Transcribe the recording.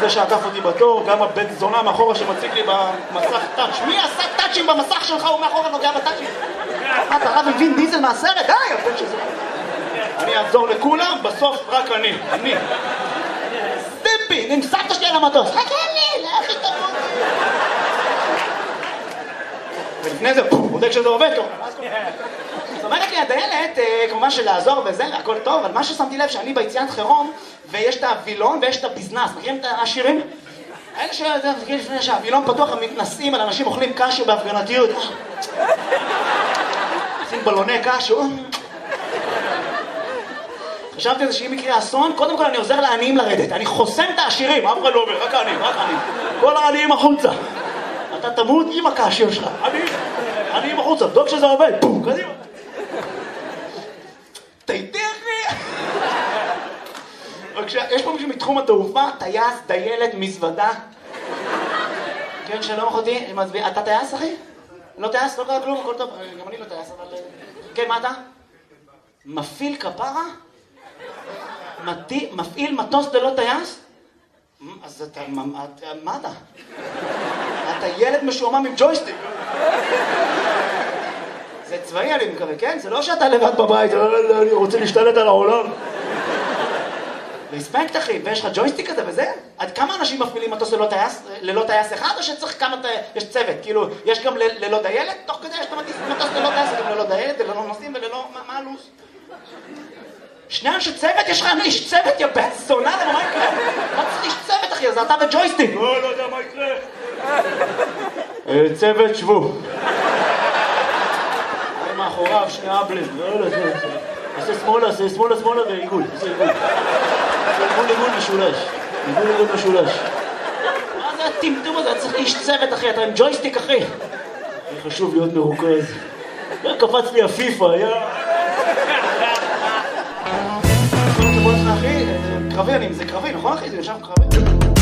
זה שעקף אותי בתור, גם הבן זונה מאחורה שמציג לי במסך טאץ'. מי עשה טאצ'ים במסך שלך? הוא מאחורה נוגע בטאצ'ים. מה, אתה רב עם וין דיזל מהסרט? די, הבן שזה... אני אעזור לכולם, בסוף רק אני. סטיפי, עם סבתא שלי על המטוס. חכה לי, לאחי תמות. ולפני זה, בודק שזה עובד טוב. זאת אומרת לי, הדיילת, כמובן שלעזור וזה, הכל טוב, אבל מה ששמתי לב שאני ביציאת חירום, ויש את הווילון ויש את הביזנס. מכירים את השירים? האלה שהווילון פתוח, הם מתנסים על אנשים אוכלים קשו בהפגנתיות. עושים בלוני קשו. חשבתי על זה שאם יקרה אסון, קודם כל אני עוזר לעניים לרדת. אני חוסם את העשירים, אף אחד לא אומר, רק העניים, רק העניים. כל העניים החוצה. אתה תמות עם הקשו שלך. עניים החוצה, בדוק שזה עובד. בום, קדימה. תיתכני. יש פה מישהו מתחום התעופה, טייס, דיילת, מזוודה. כן, שלום אחותי, אתה טייס, אחי? לא טייס, לא קרה כלום, הכל טוב. גם אני לא טייס, אבל... כן, מה אתה? מפעיל כפרה? מפעיל מטוס ללא טייס? אז אתה... מה אתה? אתה ילד משועמם עם ג'ויסטיק. זה צבאי אני מקווה, כן? זה לא שאתה לבד בבית, אני רוצה להשתלט על העולם. רספקט אחי, ויש לך ג'ויסטיק כזה וזה? עד כמה אנשים מפעילים מטוס ללא טייס אחד, או שצריך כמה... יש צוות, כאילו, יש גם ללא דיילת? תוך כדי יש מטוס ללא טייס, גם ללא דיילת, וללא נוסעים וללא... מה הלו"ז? שני אנשי צוות? יש לך איש צוות, יא בן זונה, למה מה יקרה? מה צריך איש צוות אחי? זה אתה וג'ויסטיק. לא יודע מה יקרה. צוות, שבו. זה מאחוריו, שני אבלים. עושה שמאלה ועיגול. עושה עיגול משולש. עיגול משולש. מה זה הטמטום הזה? צריך איש צוות אחי, אתה עם ג'ויסטיק אחי. חשוב להיות מרוכז. קפץ לי הפיפה, יא... כל הכבוד לך אחי, קרבי, זה קרבי, נכון אחי? זה יושב קרבי.